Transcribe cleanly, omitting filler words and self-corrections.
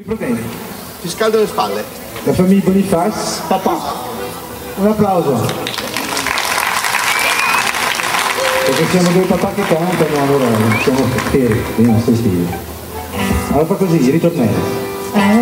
Problemi. Ti scaldo le spalle. La famiglia Boniface. Papà. Un applauso. Perché siamo due papà che cantano, allora siamo per i nostri stili. Allora fa così, ritornello.